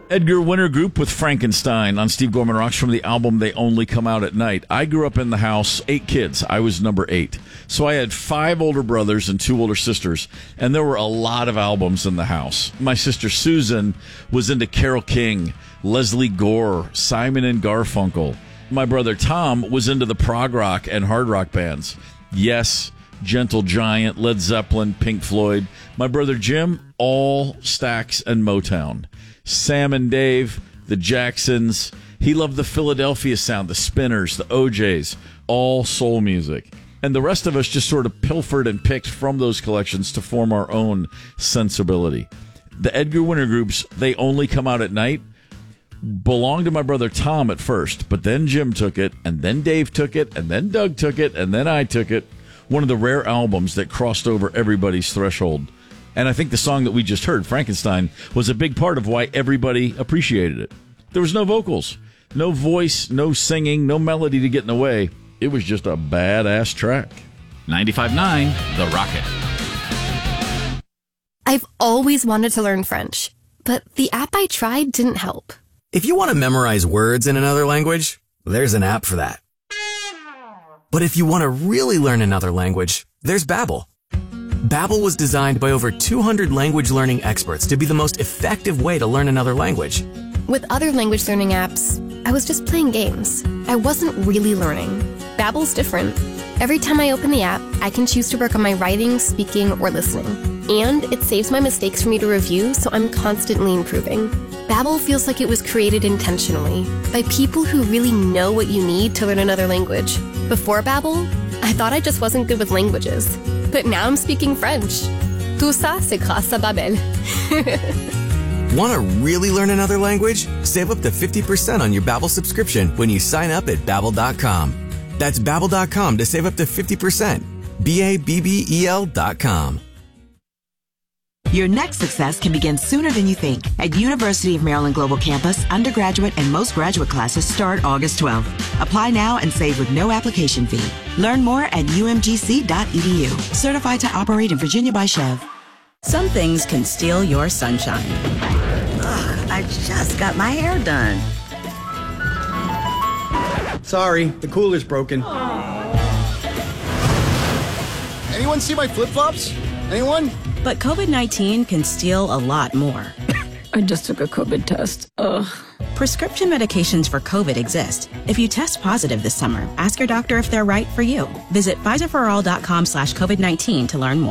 Edgar Winter Group with Frankenstein on Steve Gorman Rocks from the album They Only Come Out at Night. I grew up in the house, 8 kids. I was number 8. So I had 5 older brothers and 2 older sisters, and there were a lot of albums in the house. My sister Susan was into Carole King, Leslie Gore, Simon and Garfunkel. My brother Tom was into the prog rock and hard rock bands. Yes, Gentle Giant, Led Zeppelin, Pink Floyd. My brother Jim, all Stax and Motown. Sam and Dave, the Jacksons. He loved the Philadelphia sound, the Spinners, the OJs, all soul music. And the rest of us just sort of pilfered and picked from those collections to form our own sensibility. The Edgar Winter Group's They Only Come Out at Night belonged to my brother Tom at first, but then Jim took it, and then Dave took it, and then Doug took it, and then I took it. One of the rare albums that crossed over everybody's threshold. And I think the song that we just heard, Frankenstein, was a big part of why everybody appreciated it. There was no vocals, no voice, no singing, no melody to get in the way. It was just a badass track. 95.9 The Rocket. I've always wanted to learn French, but the app I tried didn't help. If you want to memorize words in another language, there's an app for that. But if you want to really learn another language, there's Babbel. Babbel was designed by over 200 language learning experts to be the most effective way to learn another language. With other language learning apps, I was just playing games. I wasn't really learning. Babbel's different. Every time I open the app, I can choose to work on my writing, speaking, or listening. And it saves my mistakes for me to review, so I'm constantly improving. Babbel feels like it was created intentionally by people who really know what you need to learn another language. Before Babbel, I thought I just wasn't good with languages. But now I'm speaking French. Tout ça, c'est grâce à Babbel. Want to really learn another language? Save up to 50% on your Babbel subscription when you sign up at Babbel.com. That's Babbel.com to save up to 50%. Babbel.com. Your next success can begin sooner than you think. At University of Maryland Global Campus, undergraduate and most graduate classes start August 12th. Apply now and save with no application fee. Learn more at umgc.edu. Certified to operate in Virginia by Chev. Some things can steal your sunshine. Ugh, I just got my hair done. Sorry, the cooler's broken. Anyone see my flip-flops? Anyone? But COVID-19 can steal a lot more. I just took a COVID test. Ugh. Prescription medications for COVID exist. If you test positive this summer, ask your doctor if they're right for you. Visit PfizerForAll.com/COVID-19 to learn more.